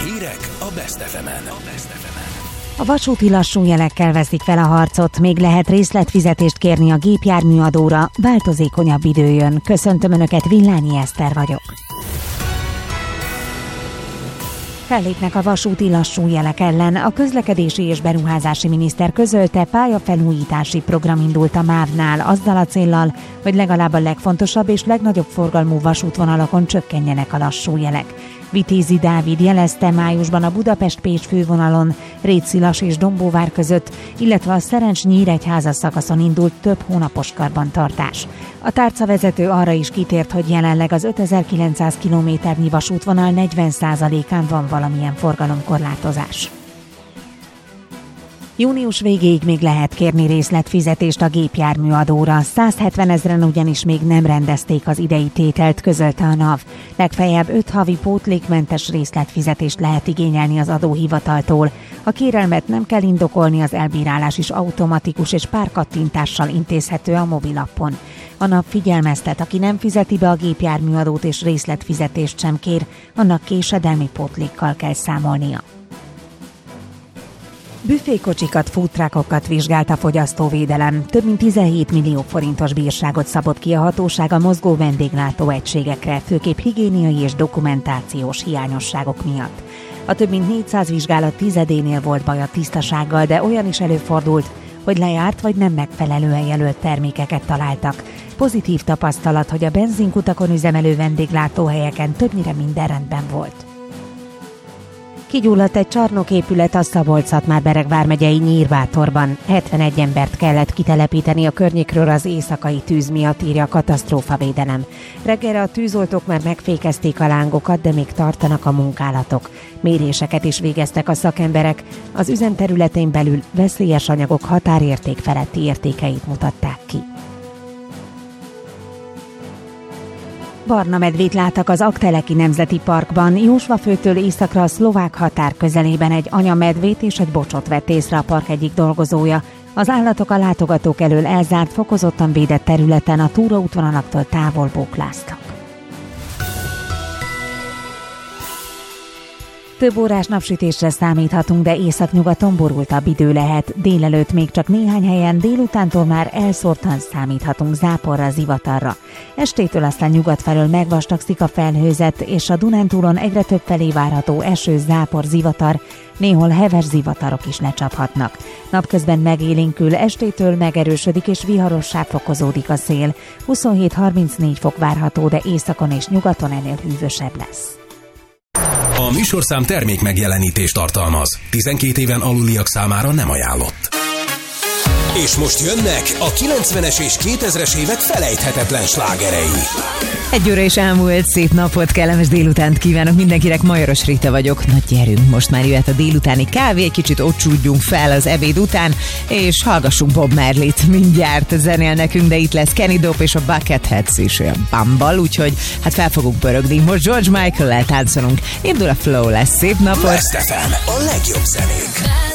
Hírek a Best FM-en. A vasúti lassújelekkel veszik fel a harcot, még lehet részletfizetést kérni a gépjárműadóra, változékonyabb idő jön. Köszöntöm Önöket, Villányi Eszter vagyok. Fellépnek a vasúti lassújelek ellen. A közlekedési és beruházási miniszter közölte, pályafelújítási program indult a MÁV-nál azzal a céllal, hogy legalább a legfontosabb és legnagyobb forgalmú vasútvonalakon csökkenjenek a lassújelek. Vitézi Dávid jelezte, májusban a Budapest-Pécs fővonalon, Rétszilas és Dombóvár között, illetve a Szerencs-Nyíregyháza szakaszon indult több hónapos karbantartás. A tárcavezető arra is kitért, hogy jelenleg az 5900 kilométernyi vasútvonal 40%-án van valamilyen forgalomkorlátozás. Június végéig még lehet kérni részletfizetést a gépjárműadóra. 170 000 ugyanis még nem rendezték az idei tételt, közölte a NAV. Legfeljebb 5 havi pótlékmentes részletfizetést lehet igényelni az adóhivataltól. A kérelmet nem kell indokolni, az elbírálás is automatikus és pár kattintással intézhető a mobilappon. A NAV figyelmeztet, aki nem fizeti be a gépjárműadót és részletfizetést sem kér, annak késedelmi pótlékkal kell számolnia. Büfékocsikat, foodtruckokat vizsgált a fogyasztóvédelem. Több mint 17 millió forintos bírságot szabott ki a hatóság a mozgó vendéglátó egységekre, főképp higiéniai és dokumentációs hiányosságok miatt. A több mint 400 vizsgálat tizedénél volt baj a tisztasággal, de olyan is előfordult, hogy lejárt vagy nem megfelelően jelölt termékeket találtak. Pozitív tapasztalat, hogy a benzinkutakon üzemelő vendéglátóhelyeken többnyire minden rendben volt. Kigyulladt egy csarnoképület a Szabolcs-Szatmár-Bereg vármegyei Nyírbátorban. 71 embert kellett kitelepíteni a környékről az éjszakai tűz miatt, írja a katasztrófavédelem. Reggelre a tűzoltók már megfékezték a lángokat, de még tartanak a munkálatok. Méréseket is végeztek a szakemberek. Az üzemterületén belül veszélyes anyagok határérték feletti értékeit mutatták ki. Barna medvét láttak az Aggteleki Nemzeti Parkban. Jósvafőtől északra a szlovák határ közelében egy anyamedvét és egy bocsot vett észre a park egyik dolgozója. Az állatok a látogatók elől elzárt, fokozottan védett területen a túraútvonalaktól távol bókláztak. Több órás napsütésre számíthatunk, de északnyugaton borultabb idő lehet. Délelőtt még csak néhány helyen, délutántól már elszórtan számíthatunk záporra, zivatarra. Estétől aztán nyugat felől megvastagszik a felhőzet, és a Dunántúlon egyre több felé várható eső, zápor, zivatar, néhol heves zivatarok is lecsaphatnak. Napközben megélénkül, estétől megerősödik és viharossá fokozódik a szél. 27-34 fok várható, de északon és nyugaton ennél hűvösebb lesz. A műsorszám termék megjelenítést tartalmaz. 12 éven aluliak számára nem ajánlott. És most jönnek a 90-es és 2000-es évek felejthetetlen slágerei. 1 óra is elmúlt, szép napot, kellemes délutánt kívánok mindenkinek, Majoros Rita vagyok. Na gyerünk, most már jöhet a délutáni kávé, egy kicsit ocsúdjunk fel az ebéd után, és hallgassunk Bob Marley-t. Mindjárt zenél nekünk, de itt lesz Kenny Dope és a Bucketheads is olyan bambal, úgyhogy hát fel fogunk pörögni. Most George Michael-lel táncolunk, indul a flow, lesz szép napot. Best FM, a legjobb zenék.